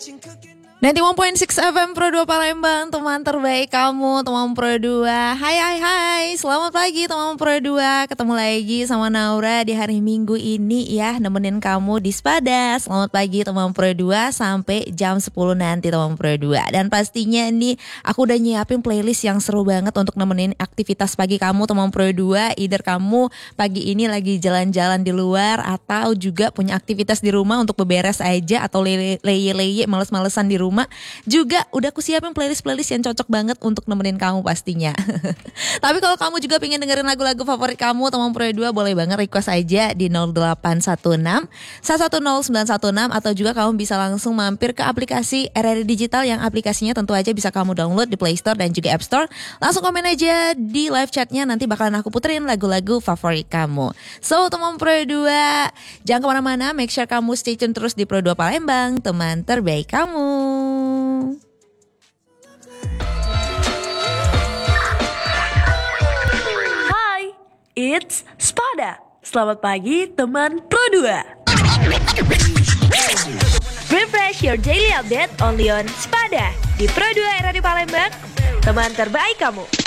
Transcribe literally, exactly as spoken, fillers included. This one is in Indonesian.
sembilan puluh satu koma enam F M Pro dua Palembang, teman terbaik kamu, teman Pro dua. Hai hai hai, selamat pagi teman Pro dua. Ketemu lagi sama Naura di hari Minggu ini ya, nemenin kamu di Spada. Selamat pagi teman Pro dua sampai jam sepuluh nanti teman Pro dua. Dan pastinya nih aku udah nyiapin playlist yang seru banget untuk nemenin aktivitas pagi kamu teman Pro dua. Either kamu pagi ini lagi jalan-jalan di luar atau juga punya aktivitas di rumah untuk beberes aja atau leye-leye males-malesan di rumah, juga udah aku siapin playlist-playlist yang cocok banget untuk nemenin kamu pastinya. Tapi kalau kamu juga pengen dengerin lagu-lagu favorit kamu teman Pro dua, boleh banget request aja di nol delapan satu enam satu satu nol sembilan satu enam, atau juga kamu bisa langsung mampir ke aplikasi R R I Digital yang aplikasinya tentu aja bisa kamu download di Play Store dan juga App Store. Langsung komen aja di live chatnya, nanti bakalan aku puterin lagu-lagu favorit kamu. So teman Pro dua, jangan kemana-mana, make sure kamu stay tune terus di Pro dua Palembang, teman terbaik kamu. Hai, it's Spada. Selamat pagi teman Pro dua. Refresh your daily update only on Spada di Pro dua R R I Palembang, teman terbaik kamu.